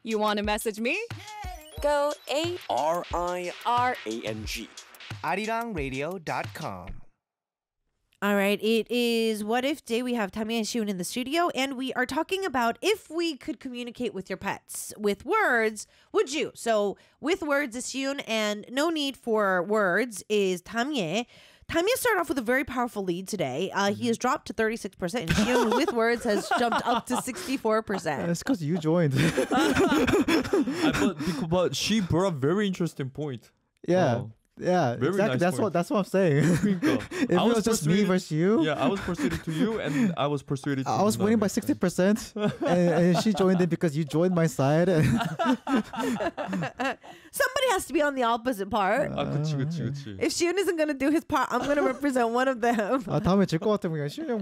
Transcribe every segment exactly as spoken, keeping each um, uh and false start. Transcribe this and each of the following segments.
You want to message me? Go A R I R A N G. arirang radio dot com. All right, it is What If Day. We have Tammy and Shun in the studio, and we are talking about if we could communicate with your pets with words, would you? So with words is Shun, and no need for words is Tamie. Tamie started off with a very powerful lead today. Uh, he has dropped to thirty-six percent, and Shun with words has jumped up to sixty-four percent. It's because you joined. I, but, because, but she brought a very interesting point. yeah. Oh. Yeah, Very exactly. nice that's point. what that's what I'm saying. if I it was, was just me persuaded- versus you, Yeah, I was persuaded to you, and I was persuaded to I was winning by sixty percent, and, and she joined in because you joined my side. And Somebody has to be on the opposite part. 아, 그치, 그치, 그치. If Shun isn't going to do his part, I'm going to represent one of them. 아 다음에 질 것 같으면 그냥 신용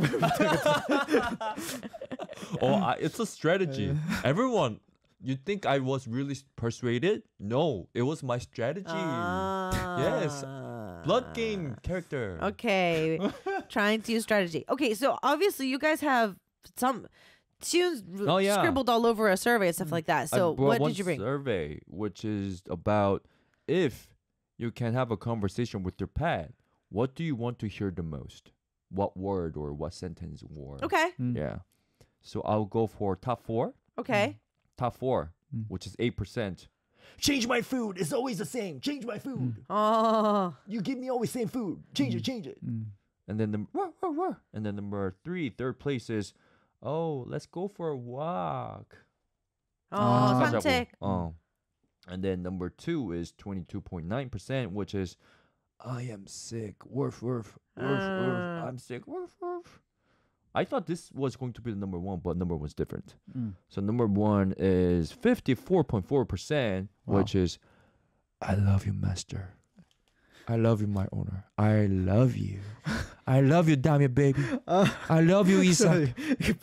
Oh, I, it's a strategy. Everyone, you think I was really persuaded? No, it was my strategy. Yes. Blood game character. Okay. Trying to use strategy. Okay, so obviously you guys have some Shun's Oh, yeah. scribbled all over a survey and stuff like that. So I brought what one did you bring? survey, which is about if you can have a conversation with your pet, what do you want to hear the most? What word or what sentence or Okay. yeah. So I'll go for top four. Okay. Top four, which is eight percent. Change my food. It's always the same. Change my food. Oh. You give me always same food. Change it, change it. And then the and then number three, third place is, oh, let's go for a walk. Oh, 가자고. 산책. Oh. And then number two is twenty-two point nine percent, which is, I am sick. Woof, woof, woof, woof. I'm sick. Woof, woof. I thought this was going to be the number one, but number was different. So number one is fifty-four point four percent, which is, I love you, master. I love you, my owner. I love you. I love you, Damia baby. I love you, Isak.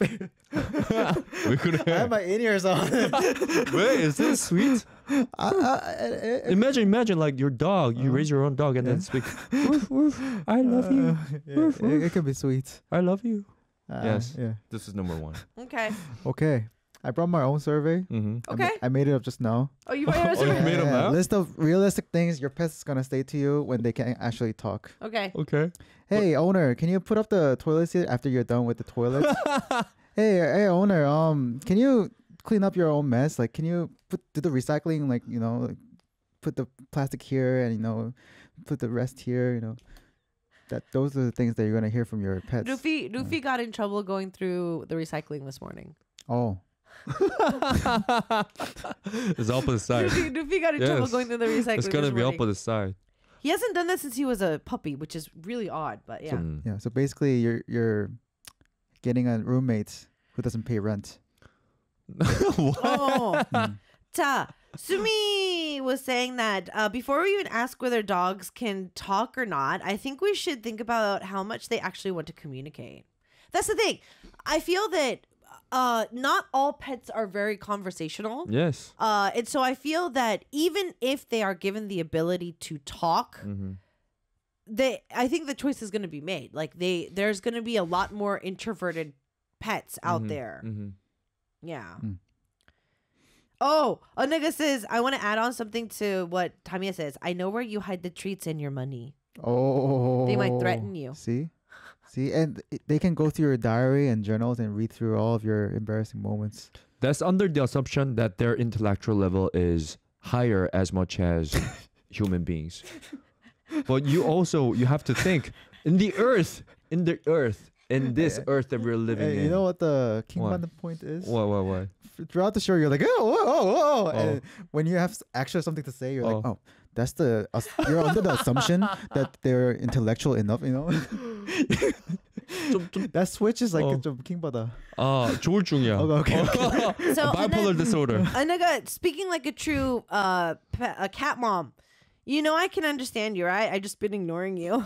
왜 그래? I have my in-ears on. Wait, is this sweet? I, I, I, Imagine, imagine like your dog. You raise your own dog and then speak. Woof, woof. I love you. yeah, it, it can be sweet. I love you. Uh, Yes. Yeah. This is number one. Okay. Okay. I brought my own survey. Mm-hmm. I, Okay. ma- I made it up just now. Oh, you wrote Oh, you yours? made a map? List of realistic things your pet's gonna say to you when they can actually talk. Okay. Okay. Hey, owner, can you put up the toilet seat after you're done with the toilet? hey, hey, owner, um, can you clean up your own mess? Like, can you put do the recycling? Like, you know, like, put the plastic here and you know, put the rest here. You know, that those are the things that you're gonna hear from your pets. Luffy, Luffy got in trouble going through the recycling this morning. Oh, It's opposite side. Luffy, Luffy got in trouble Yes. going through the recycling It's gonna this be morning. opposite side. He hasn't done that since he was a puppy, which is really odd, but yeah. 좀- yeah. So basically, you're you're getting a roommate who doesn't pay rent. Oh. 자, Sumi was saying that uh, before we even ask whether dogs can talk or not, I think we should think about how much they actually want to communicate. That's the thing. I feel that uh, not all pets are very conversational. Yes. Uh, and so I feel that even if they are given the ability to talk, Mm-hmm. they I think the choice is going to be made. Like they, there's going to be a lot more introverted pets out there. Mm-hmm. Yeah. Mm. Oh, Onaga says, I want to add on something to what Tamiya says. I know where you hide the treats and your money. Oh, They might threaten you. See, see, and it- they can go through your diary and journals and read through all of your embarrassing moments. That's under the assumption that their intellectual level is higher as much as human beings. But you also you have to think in the earth, in the earth, in this earth that we're living Hey, in. you know what the King What? Banda point is? What? What? What? F- Throughout the show, you're like, oh, whoa, whoa, whoa. Oh. And when you have s- actually something to say, you're like, Oh. oh, that's the, as- you're under the assumption that they're intellectual enough, you know? 좀, 좀, That switch is like Oh. 좀 King Banda. 아, 조울증이야. Okay, okay, So Bipolar Onaga, disorder. Onaga, speaking like a true uh, pe- a cat mom, you know I can understand you, right? I just been ignoring you.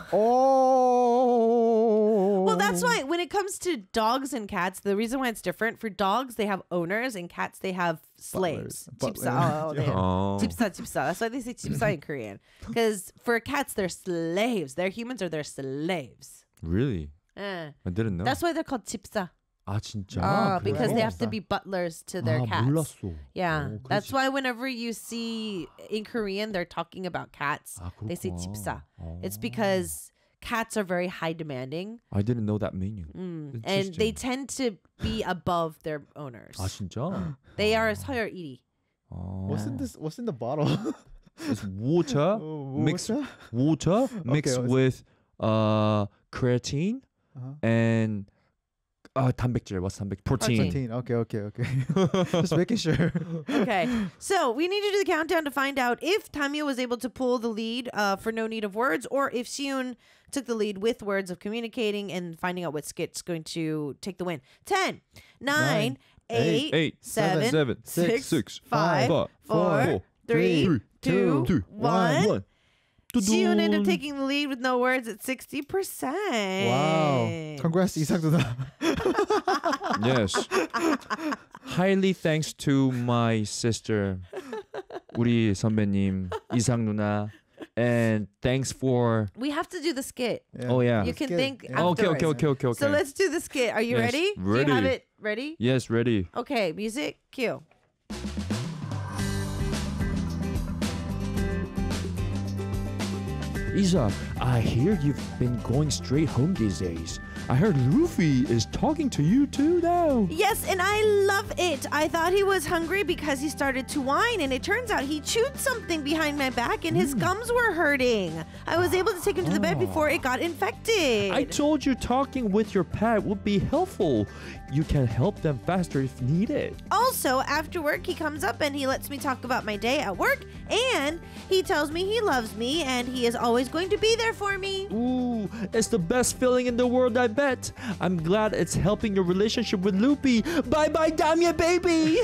Oh. Well, that's why when it comes to dogs and cats, the reason why it's different for dogs, they have owners, and cats they have slaves. Butlers. 집사. Oh, they have Oh. 집사, 집사. That's why they say 집사 in Korean. Because for cats, they're slaves. Their humans are their slaves. Really? Eh. I didn't know. That's why they're called 집사. 아 진짜? Uh, 그래? because they have to 그래서. be butlers to their 아, cats. 몰랐어. Yeah, 어, that's 그러지. why whenever you see in Korean they're talking about cats, 아, they say 그렇구나. 집사. 어. It's because cats are very high demanding, I didn't know that meaning. mm, and they tend to be above their owners. 아 진짜? They are 서열 일 위. 어. What's in this? What's in the bottle? It's water Oh, mixed water? water mixed what's- with uh creatine Uh-huh. and uh 단백질. What's 단백질? Protein. Protein. Okay, okay, okay. Just making sure. Okay, so we need to do the countdown to find out if Tamia was able to pull the lead uh, for No Need of Words, or if Xiun took the lead with words of communicating and finding out what skit's going to take the win. Ten, nine, eight, Eight, seven, seven, six, six, five, five, four, four, three, three, two, two, one. one. Xiun ended up Dun-dun. taking the lead with no words at sixty percent. Wow. Congrats, 이상 누나. Yes. Highly thanks to my sister, 우리 선배님 이상 누나, and thanks for. We have to do the skit. Oh yeah. You can Skit. think Yeah. Okay, okay, afterwards. okay, okay, okay. So let's do the skit. Are you Yes, ready? Do you have ready. it ready? Yes, ready. Okay, music, cue. Isa, I hear you've been going straight home these days. I heard Luffy is talking to you too now. Yes, and I love it. I thought he was hungry because he started to whine, and it turns out he chewed something behind my back and his gums were hurting. I was able to take him to the bed before it got infected. I told you talking with your pet would be helpful. You can help them faster if needed. Also, after work, he comes up and he lets me talk about my day at work, and he tells me he loves me and he is always going to be there for me. Ooh, it's the best feeling in the world, I bet. I'm glad it's helping your relationship with Loopy. Bye bye, Damia, baby.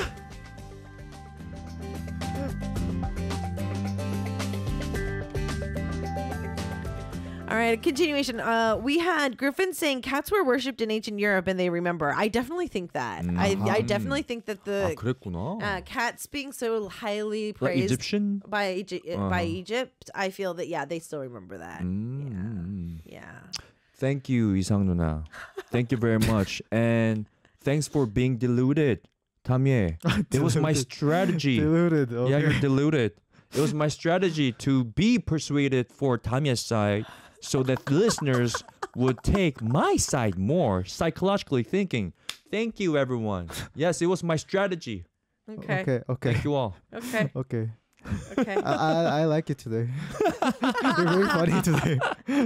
All right, continuation. Uh, we had Griffin saying cats were worshipped in ancient Europe and they remember. I definitely think that. I, I definitely think that 아, the 그랬구나. uh, cats being so highly Like praised Egyptian? by Egy- by Uh-huh. Egypt, I feel that yeah, they still remember that. Mm. Yeah, yeah. Thank you, 이상 누나. Thank you very much. And thanks for being deluded, Tamie. It was my strategy. Diluted. Okay. Yeah, you're deluded. It was my strategy to be persuaded for Tamia's side so that listeners would take my side more, psychologically thinking. Thank you, everyone. Yes, it was my strategy. Okay, Okay, okay, Thank you all. okay, okay. okay. I, I I like it today. You're very funny today.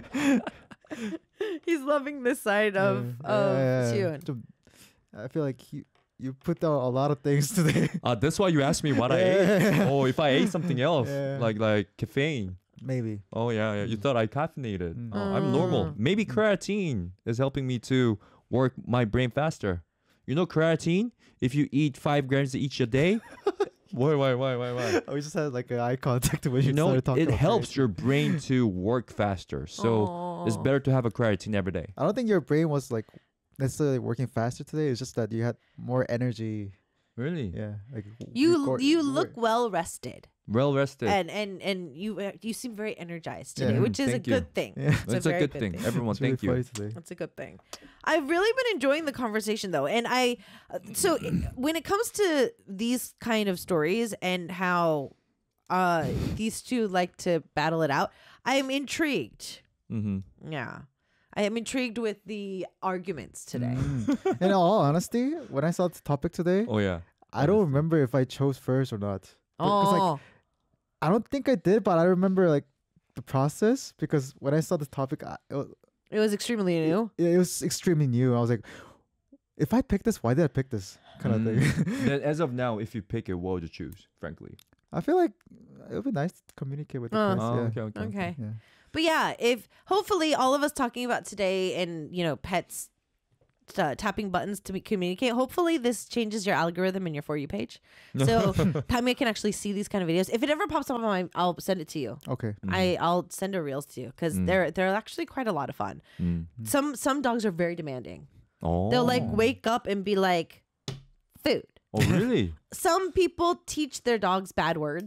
He's loving this side of Yeah, of yeah, yeah. Xiun. 좀- I feel like you you put down a lot of things today. Uh, that's why you asked me what I ate. Yeah. Oh, if I ate something else, Yeah. like like caffeine. Maybe. Oh yeah, yeah. You thought I caffeinated. Mm. Oh, I'm normal. Maybe creatine is helping me to work my brain faster. You know creatine? If you eat five grams each a day, why, why, why, why, why? Oh, we just had like an eye contact when you, You know, started talking. it about helps creatine. your brain to work faster. So it's Aw. better to have a creatine every day. I don't think your brain was like necessarily working faster today. It's just that you had more energy. Really? Yeah, like w- You record- you look work. well rested, Well rested. and and and you uh, you seem very energized today, Yeah. which is Thank a you. good thing. Yeah. It's a, very good thing. Everyone, It's really thank you. funny today. That's a good thing. I've really been enjoying the conversation though, and I uh, so i- when it comes to these kind of stories and how uh these two like to battle it out, I am intrigued. Mm-hmm. Yeah, I am intrigued with the arguments today. Mm. In all honesty, when I saw the topic today, Oh yeah. I don't remember if I chose first or not. Because like Oh, I don't think I did, but I remember like the process because when I saw the topic, I, it, was, it was extremely new. it was extremely new. I was like, if I pick this, why did I pick this? Kind of Mm. thing. Then as of now, if you pick it, what would you choose? Frankly. I feel like it would be nice to communicate with the Uh, kids. Oh, yeah. okay, okay. Okay. Yeah. But yeah, if hopefully all of us talking about today and you know pets uh, tapping buttons to me- communicate, hopefully this changes your algorithm in your For You page. So Tamia can actually see these kind of videos. If it ever pops up on my, I'll send it to you. Okay. I I'll send her reels to you because Mm. they're they're actually quite a lot of fun. Mm. Some some dogs are very demanding. Oh. They'll like wake up and be like, food. Oh really? Some people teach their dogs bad words.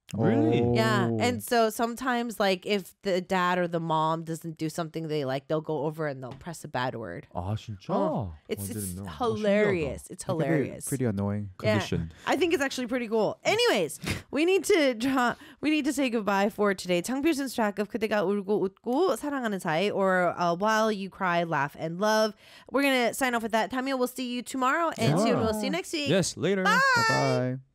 Really? Yeah, Oh. and so sometimes, like, if the dad or the mom doesn't do something they like, they'll go over and they'll press a bad word. 아 진짜? Oh, I It's, didn't it's know. 아, hilarious. It's That could be hilarious. Pretty annoying. Yeah. Conditioned. I think it's actually pretty cool. Anyways, we need to draw, we need to say goodbye for today. 장필순's track of 그대가 울고 웃고 사랑하는 사이, or uh, While You Cry, Laugh and Love. We're gonna sign off with that. Tamio, we'll see you tomorrow, and Yeah. Sion will see you next week. Yes, later. Bye bye.